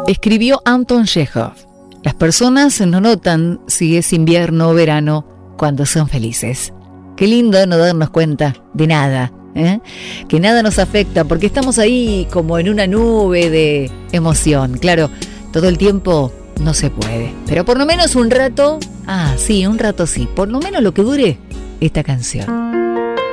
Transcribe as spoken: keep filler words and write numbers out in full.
Escribió Anton Chekhov. Las personas no notan si es invierno o verano cuando son felices. Qué lindo no darnos cuenta de nada, ¿eh? Que nada nos afecta porque estamos ahí como en una nube de emoción. Claro, todo el tiempo no se puede, pero por lo menos un rato, ah, sí, un rato sí, por lo menos lo que dure esta canción.